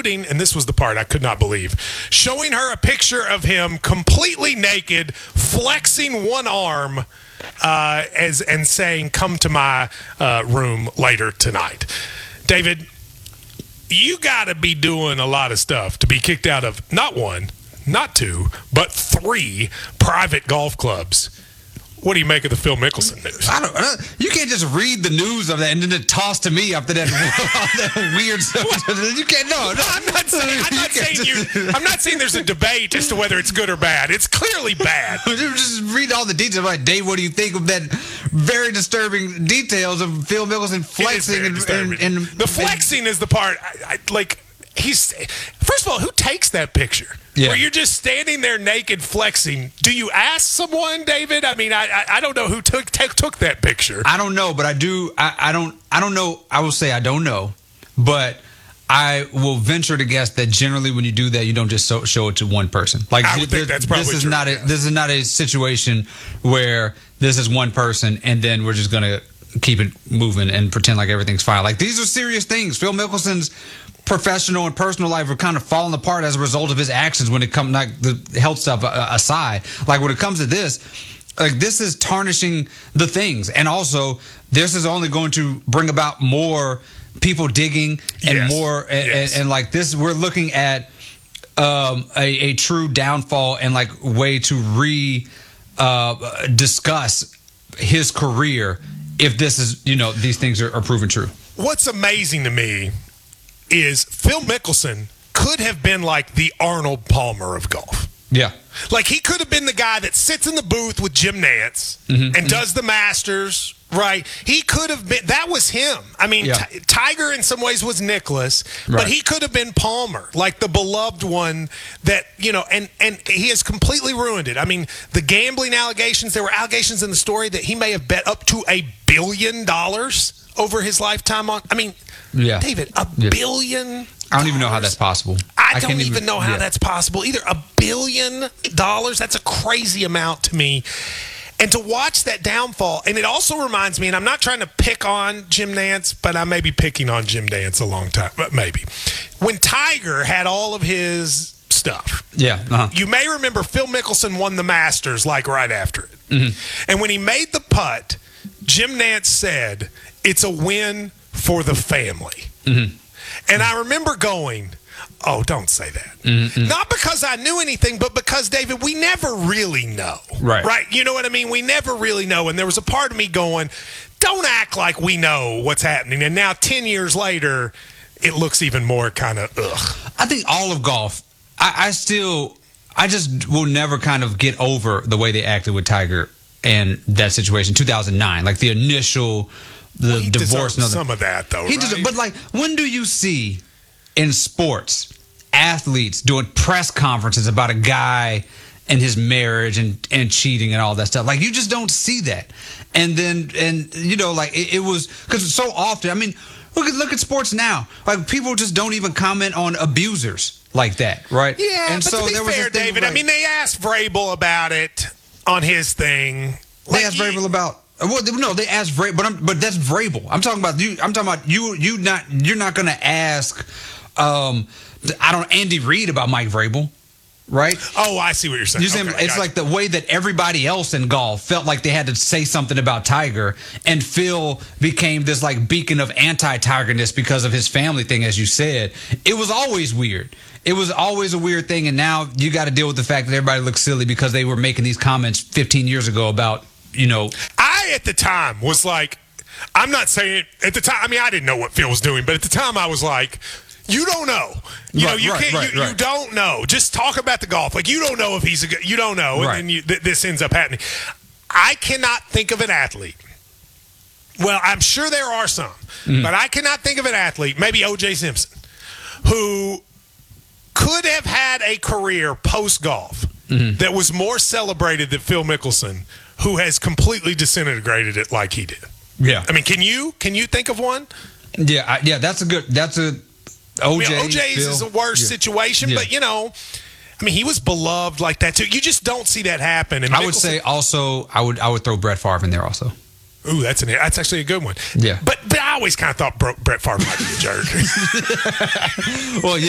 including, and this was the part I could not believe, showing her a picture of him completely naked, flexing one arm, and saying, "Come to my room later tonight." David, you got to be doing a lot of stuff to be kicked out of not one, not two, but 3 private golf clubs. What do you make of the Phil Mickelson news? You can't just read the news of that and then toss to me after that, that weird stuff. You can't. No, I'm not saying there's a debate as to whether it's good or bad. It's clearly bad. Just read all the details. Like, Dave, what do you think of that very disturbing details of Phil Mickelson flexing and the flexing is the part. First of all, who takes that picture? Yeah. Where you're just standing there naked flexing. Do you ask someone, David? I mean, I don't know who took that picture. I don't know, but I do. I don't know. I will say I don't know, but I will venture to guess that generally when you do that, you don't just show it to one person. Like, I would think that's probably this is true. This is not a situation where this is one person and then we're just gonna keep it moving and pretend like everything's fine. Like, these are serious things. Phil Mickelson's professional and personal life are kind of falling apart as a result of his actions when it comes, like, the health stuff aside. Like, when it comes to this, like, this is tarnishing the things. And also, this is only going to bring about more people digging and more. And like this, we're looking at a true downfall and like way to discuss his career if this is, these things are proven true. What's amazing to me is Phil Mickelson could have been like the Arnold Palmer of golf. Yeah. Like, he could have been the guy that sits in the booth with Jim Nantz and does the Masters, right? He could have been, that was him. I mean, Tiger in some ways was Nicklaus, but he could have been Palmer, like the beloved one that, and he has completely ruined it. I mean, the gambling allegations, there were allegations in the story that he may have bet up to $1 billion over his lifetime on, David, $1 billion? I don't even know how that's possible. I don't even know how that's possible either. $1 billion? That's a crazy amount to me. And to watch that downfall, and it also reminds me, and I'm not trying to pick on Jim Nantz, but I may be picking on Jim Nantz a long time, but maybe. When Tiger had all of his stuff, you may remember Phil Mickelson won the Masters like right after it. And when he made the putt, Jim Nantz said, "It's a win for the family." And I remember going, oh, don't say that. Not because I knew anything, but because, David, we never really know. Right? You know what I mean? We never really know. And there was a part of me going, don't act like we know what's happening. And now 10 years later, it looks even more kind of ugh. I think all of golf, I just will never kind of get over the way they acted with Tiger and that situation, 2009. Like, the initial... The divorce, some of that though. But like, when do you see in sports athletes doing press conferences about a guy and his marriage and cheating and all that stuff? Like, you just don't see that. And then like it was because so often. I mean, look at sports now. Like, people just don't even comment on abusers like that, right? Yeah, and but so to be there was fair, David, I mean, they asked Vrabel about it on his thing. They asked Vrabel about. Well, no, they asked Vrabel, but that's Vrabel. I'm talking about you. I'm talking about you. You're not going to ask. Andy Reid about Mike Vrabel, right? Oh, I see what you're saying. It's like the way that everybody else in golf felt like they had to say something about Tiger, and Phil became this like beacon of anti-Tigerness because of his family thing, as you said. It was always weird. It was always a weird thing, and now you got to deal with the fact that everybody looks silly because they were making these comments 15 years ago about. I at the time was like, I'm not saying at the time. I mean, I didn't know what Phil was doing, but at the time I was like, you don't know. You don't know. Just talk about the golf. Like, you don't know if he's you don't know, and then this ends up happening. I cannot think of an athlete. Well, I'm sure there are some, but I cannot think of an athlete, maybe O.J. Simpson, who could have had a career post-golf that was more celebrated than Phil Mickelson, who has completely disintegrated it like he did. Yeah. I mean, can you think of one? Yeah, that's a OJ. OJ's is a worse situation, but I mean, he was beloved like that too. You just don't see that happen. And I would say also, I would throw Brett Favre in there also. Ooh, that's actually a good one. Yeah. But I always kind of thought Brett Favre might be a jerk. Well, yeah.